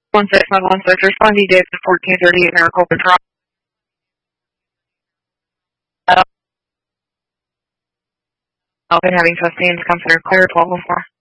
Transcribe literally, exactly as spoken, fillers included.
one six one one six, respond to David fourteen thirty-eight Maricopa Drive. I've been having sustained consider clear twelve oh four.